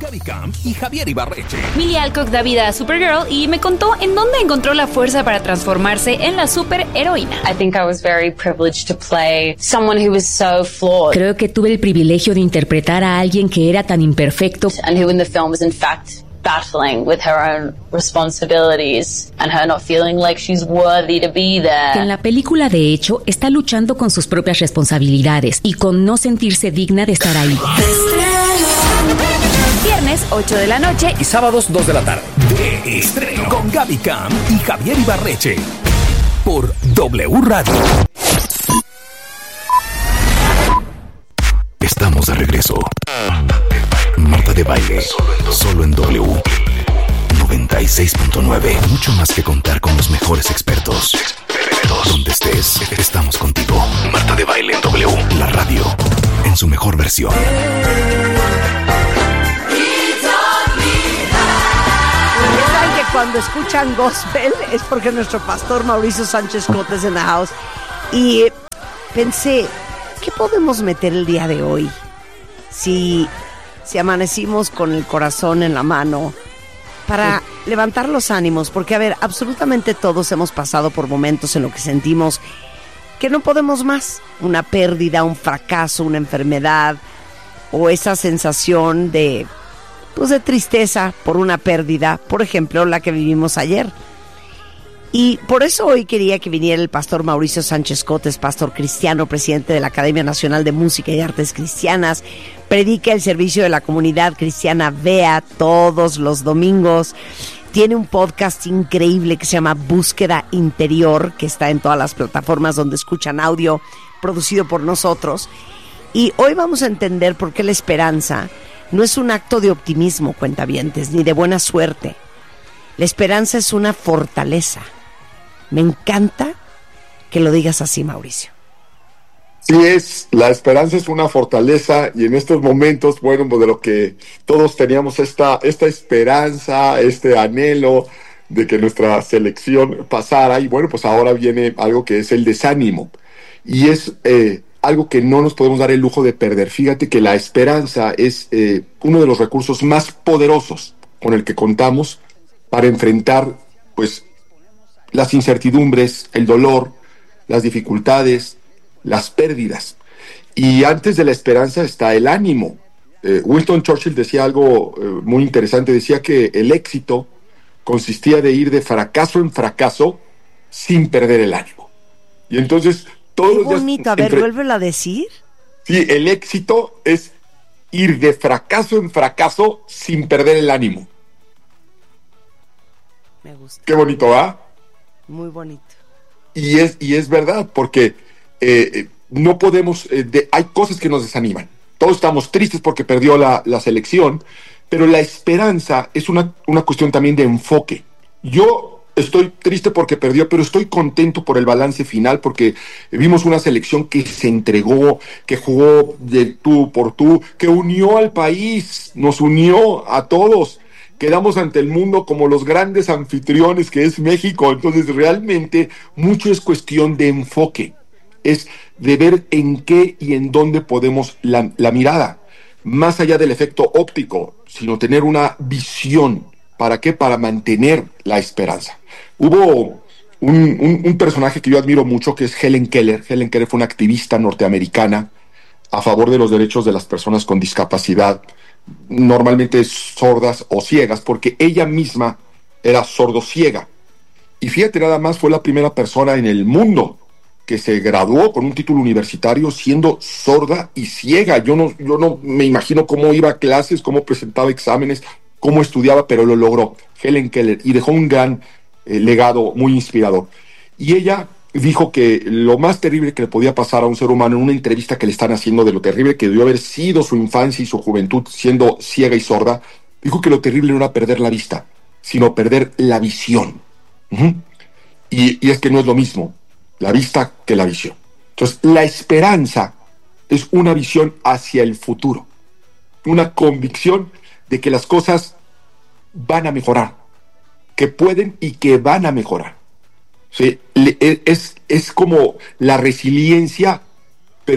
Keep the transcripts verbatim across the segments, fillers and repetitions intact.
Gaby Camp y Javier Ibarreche. Millie Alcock da vida a Supergirl y me contó en dónde encontró la fuerza para transformarse en la superheroína. I think I was very privileged to play someone who was so flawed. Creo que tuve el privilegio de interpretar a alguien que era tan imperfecto. And who in the film was in fact battling with her own responsibilities and her not feeling like she's worthy to be there. Que en la película, de hecho, está luchando con sus propias responsabilidades y con no sentirse digna de estar ahí. Viernes, ocho de la noche y sábados, dos de la tarde. De estreno con Gaby Camp y Javier Ibarreche por W Radio. Estamos de regreso. Marta de Baile, solo en W noventa y seis punto nueve. Mucho más que contar con los mejores expertos. Donde estés, estamos contigo. Marta de Baile en W, la radio, en su mejor versión. Saben que cuando escuchan gospel es porque nuestro pastor Mauricio Sánchez Cotes es en la house. Y pensé, ¿qué podemos meter el día de hoy? Si... Si amanecimos con el corazón en la mano para sí. levantar los ánimos, porque a ver, absolutamente todos hemos pasado por momentos en los que sentimos que no podemos más, una pérdida, un fracaso, una enfermedad o esa sensación de pues de tristeza por una pérdida, por ejemplo, la que vivimos ayer. Y por eso hoy quería que viniera el pastor Mauricio Sánchez Cotes, pastor cristiano, presidente de la Academia Nacional de Música y Artes Cristianas. Predica el servicio de la comunidad cristiana V E A todos los domingos. Tiene un podcast increíble que se llama Búsqueda Interior, que está en todas las plataformas donde escuchan audio, producido por nosotros. Y hoy vamos a entender por qué la esperanza no es un acto de optimismo, cuentavientes, ni de buena suerte. La esperanza es una fortaleza. Me encanta que lo digas así, Mauricio. Sí es, la esperanza es una fortaleza y en estos momentos, bueno, pues de lo que todos teníamos esta, esta esperanza, este anhelo de que nuestra selección pasara y bueno, pues ahora viene algo que es el desánimo y es eh, algo que no nos podemos dar el lujo de perder. Fíjate que la esperanza es eh, uno de los recursos más poderosos con el que contamos para enfrentar, pues, las incertidumbres, el dolor, las dificultades, las pérdidas. Y antes de la esperanza está el ánimo. Eh, Winston Churchill decía algo eh, muy interesante, decía que el éxito consistía de ir de fracaso en fracaso sin perder el ánimo. Y entonces, todos Qué los días... bonito, a ver, entre... vuélvelo a decir. Sí, el éxito es ir de fracaso en fracaso sin perder el ánimo. Me gusta. Qué bonito, ¿va? Muy bonito. Y es, y es verdad, porque eh, no podemos, eh, de, hay cosas que nos desaniman. Todos estamos tristes porque perdió la, la selección, pero la esperanza es una, una cuestión también de enfoque. Yo estoy triste porque perdió, pero estoy contento por el balance final, porque vimos una selección que se entregó, que jugó de tú por tú, que unió al país, nos unió a todos. Quedamos ante el mundo como los grandes anfitriones que es México. Entonces realmente mucho es cuestión de enfoque, es de ver en qué y en dónde podemos la, la mirada, más allá del efecto óptico, sino tener una visión. ¿Para qué? Para mantener la esperanza. Hubo un, un, un personaje que yo admiro mucho, que es Helen Keller. Helen Keller fue una activista norteamericana a favor de los derechos de las personas con discapacidad, normalmente sordas o ciegas, porque ella misma era sordo-ciega. Y fíjate, nada más, fue la primera persona en el mundo que se graduó con un título universitario siendo sorda y ciega. Yo no, yo no me imagino cómo iba a clases, cómo presentaba exámenes, cómo estudiaba, pero lo logró. Helen Keller, y dejó un gran eh, legado muy inspirador. Y ella dijo que lo más terrible que le podía pasar a un ser humano en una entrevista que le están haciendo de lo terrible que debió haber sido su infancia y su juventud siendo ciega y sorda, dijo que lo terrible no era perder la vista, sino perder la visión. Uh-huh. Y, y es que no es lo mismo la vista que la visión. Entonces, la esperanza es una visión hacia el futuro, una convicción de que las cosas van a mejorar, que pueden y que van a mejorar. Sí, es, es como la resiliencia, pero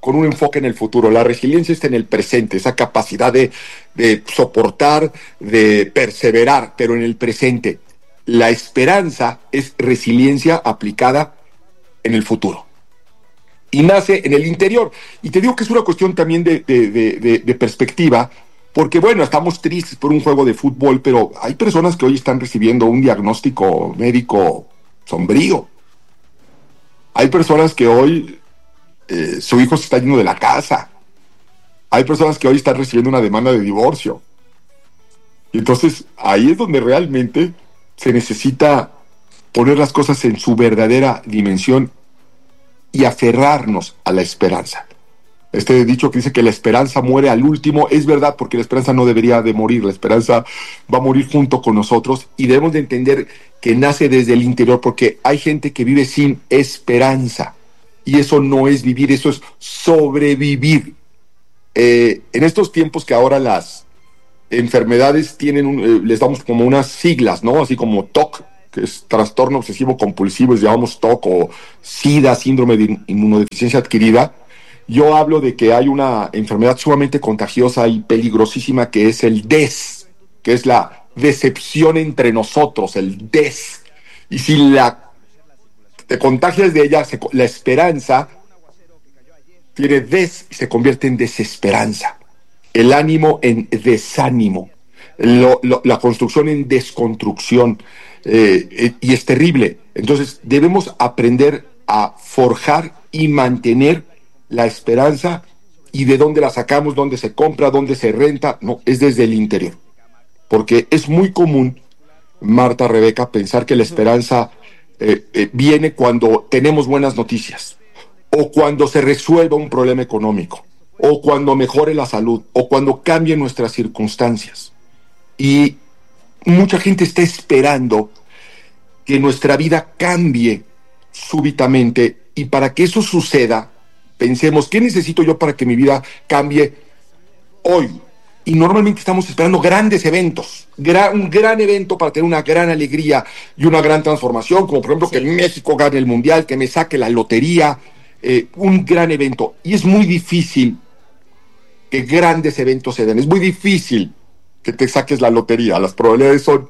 con un enfoque en el futuro. La resiliencia está en el presente, esa capacidad de, de soportar, de perseverar, pero en el presente. La esperanza es resiliencia aplicada en el futuro. Y nace en el interior. Y te digo que es una cuestión también de, de, de, de, de perspectiva, porque bueno, estamos tristes por un juego de fútbol, pero hay personas que hoy están recibiendo un diagnóstico médico sombrío. Hay personas que hoy eh, su hijo se está yendo de la casa. Hay personas que hoy están recibiendo una demanda de divorcio. Y entonces ahí es donde realmente se necesita poner las cosas en su verdadera dimensión y aferrarnos a la esperanza. Este dicho que dice que la esperanza muere al último, es verdad, porque la esperanza no debería de morir, la esperanza va a morir junto con nosotros, y debemos de entender que nace desde el interior, porque hay gente que vive sin esperanza, y eso no es vivir, eso es sobrevivir. Eh, en estos tiempos que ahora las enfermedades tienen, un, eh, les damos como unas siglas, ¿no? Así como T O C, que es trastorno obsesivo compulsivo, les llamamos T O C, o SIDA, síndrome de inmunodeficiencia adquirida. Yo hablo de que hay una enfermedad sumamente contagiosa y peligrosísima que es el D E S, que es la decepción entre nosotros, el D E S. Y si la, te contagias de ella, se, la esperanza tiene des y se convierte en desesperanza. El ánimo en desánimo. Lo, lo, la construcción en desconstrucción. Eh, eh, y es terrible. Entonces debemos aprender a forjar y mantener la esperanza. ¿Y de dónde la sacamos? ¿Dónde se compra? ¿Dónde se renta? No, es desde el interior. Porque es muy común, Marta, Rebeca, pensar que la esperanza eh, eh, viene cuando tenemos buenas noticias, o cuando se resuelva un problema económico, o cuando mejore la salud, o cuando cambien nuestras circunstancias. Y mucha gente está esperando que nuestra vida cambie súbitamente, y para que eso suceda, pensemos, ¿qué necesito yo para que mi vida cambie hoy? Y normalmente estamos esperando grandes eventos, gran, un gran evento para tener una gran alegría y una gran transformación, como por ejemplo sí. que México gane el Mundial, que me saque la lotería, eh, un gran evento. Y es muy difícil que grandes eventos se den, es muy difícil que te saques la lotería, las probabilidades son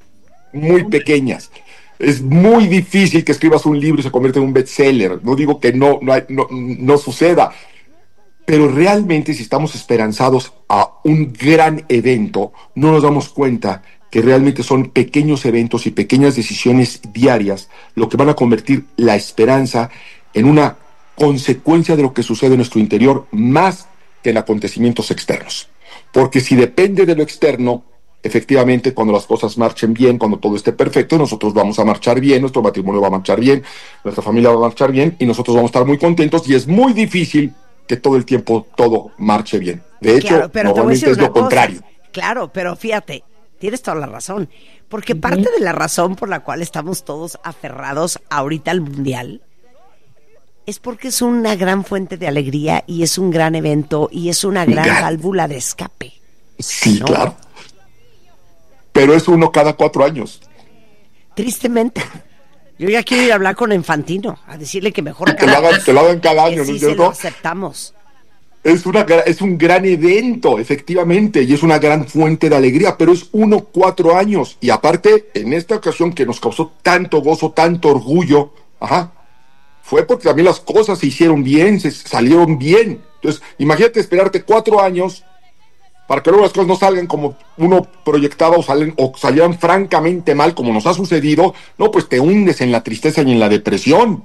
muy pequeñas. Es muy difícil que escribas un libro y se convierta en un bestseller. No digo que no, no, no, no suceda, pero realmente si estamos esperanzados a un gran evento, no nos damos cuenta que realmente son pequeños eventos y pequeñas decisiones diarias lo que van a convertir la esperanza en una consecuencia de lo que sucede en nuestro interior, más que en acontecimientos externos. Porque si depende de lo externo, efectivamente, cuando las cosas marchen bien, cuando todo esté perfecto, nosotros vamos a marchar bien, nuestro matrimonio va a marchar bien, nuestra familia va a marchar bien, y nosotros vamos a estar muy contentos, y es muy difícil que todo el tiempo todo marche bien. De hecho, claro, pero normalmente es lo cosa. contrario. Claro, pero fíjate, tienes toda la razón, porque uh-huh. parte de la razón por la cual estamos todos aferrados ahorita al Mundial es porque es una gran fuente de alegría, y es un gran evento, y es una gran Gra- válvula de escape. Sí, ¿no? claro. Pero es uno cada cuatro años. Tristemente. Yo ya quiero ir a hablar con Infantino, a decirle que mejor que, lo hagan, que lo hagan cada año, sí ¿no es cierto? Se lo aceptamos. Es, una, es un gran evento, efectivamente, y es una gran fuente de alegría, pero es uno cuatro años. Y aparte, en esta ocasión que nos causó tanto gozo, tanto orgullo, ajá, fue porque también las cosas se hicieron bien, se salieron bien. Entonces, imagínate esperarte cuatro años para que luego las cosas no salgan como uno proyectaba, o, salen, o salieran francamente mal, como nos ha sucedido. No, pues te hundes en la tristeza y en la depresión.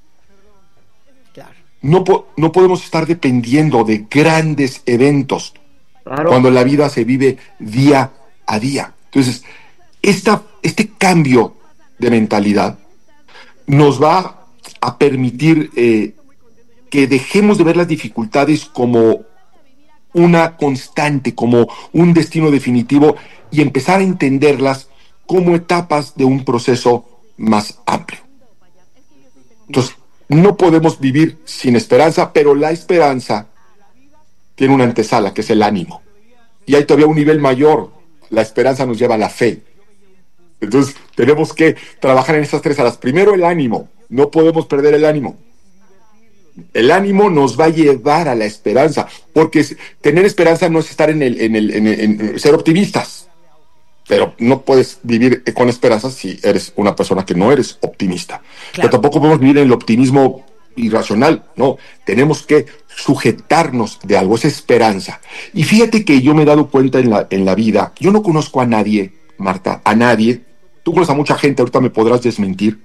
Claro. No, po- no podemos estar dependiendo de grandes eventos, claro, cuando la vida se vive día a día. Entonces, esta, este cambio de mentalidad nos va a permitir eh, que dejemos de ver las dificultades como una constante, como un destino definitivo, y empezar a entenderlas como etapas de un proceso más amplio. Entonces, no podemos vivir sin esperanza, pero la esperanza tiene una antesala, que es el ánimo. Y hay todavía un nivel mayor. La esperanza nos lleva a la fe. Entonces, tenemos que trabajar en esas tres alas. Primero, el ánimo. No podemos perder el ánimo. El ánimo nos va a llevar a la esperanza, porque tener esperanza no es estar en el, en el, en el en ser optimistas, pero no puedes vivir con esperanza si eres una persona que no eres optimista. Claro. Pero tampoco podemos vivir en el optimismo irracional, no, tenemos que sujetarnos de algo, es esperanza. Y fíjate que yo me he dado cuenta en la, en la vida, yo no conozco a nadie, Marta, a nadie, tú conoces a mucha gente, ahorita me podrás desmentir,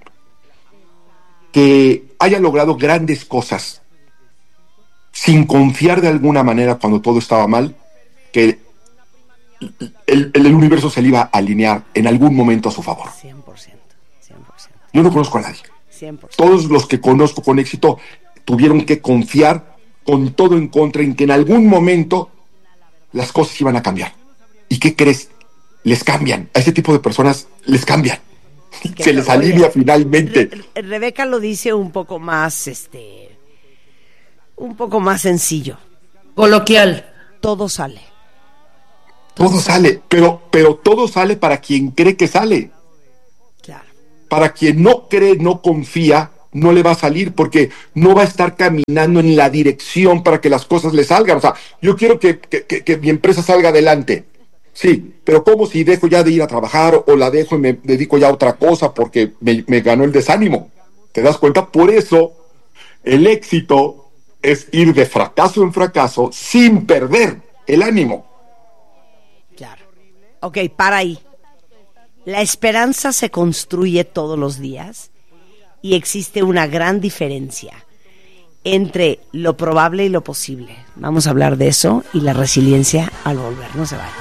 que haya logrado grandes cosas sin confiar de alguna manera cuando todo estaba mal, que el, el, el universo se le iba a alinear en algún momento a su favor. cien por ciento, cien por ciento. Yo no conozco a nadie. cien por ciento. Todos los que conozco con éxito tuvieron que confiar con todo en contra en que en algún momento las cosas iban a cambiar. ¿Y qué crees? Les cambian. A ese tipo de personas les cambian. Se les alinea oye, finalmente. Re- Rebeca lo dice un poco más, este, un poco más sencillo. Coloquial. Todo sale. Todo, todo sale, sale, pero, pero todo sale para quien cree que sale. Claro. Para quien no cree, no confía, no le va a salir porque no va a estar caminando en la dirección para que las cosas le salgan. O sea, yo quiero que, que, que, que mi empresa salga adelante. Sí, pero ¿cómo si dejo ya de ir a trabajar o la dejo y me dedico ya a otra cosa porque me, me ganó el desánimo? ¿Te das cuenta? Por eso el éxito es ir de fracaso en fracaso sin perder el ánimo. Claro. Ok, para ahí. La esperanza se construye todos los días y existe una gran diferencia entre lo probable y lo posible. Vamos a hablar de eso y la resiliencia al volver. No se vayan.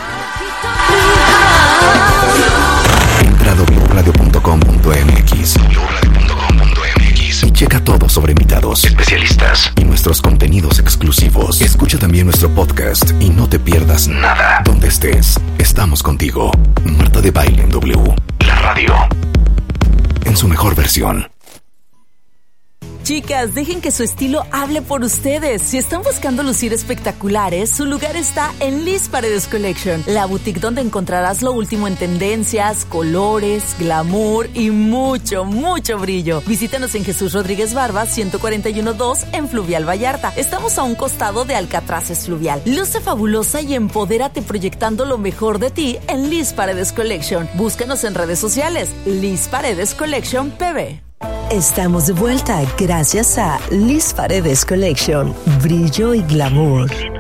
Entra a doble u radio punto com punto m x doble u radio punto com punto m x y checa todo sobre invitados, especialistas y nuestros contenidos exclusivos. Escucha también nuestro podcast y no te pierdas nada. Donde estés, estamos contigo. Marta de Baile en W, la radio en su mejor versión. Chicas, dejen que su estilo hable por ustedes. Si están buscando lucir espectaculares, su lugar está en Liz Paredes Collection, la boutique donde encontrarás lo último en tendencias, colores, glamour y mucho, mucho brillo. Visítanos en Jesús Rodríguez Barba, ciento cuarenta y uno dos en Fluvial Vallarta. Estamos a un costado de Alcatraces Fluvial. Luce fabulosa y empodérate proyectando lo mejor de ti en Liz Paredes Collection. Búscanos en redes sociales, Liz Paredes Collection P B. Estamos de vuelta gracias a Liz Paredes Collection, brillo y glamour.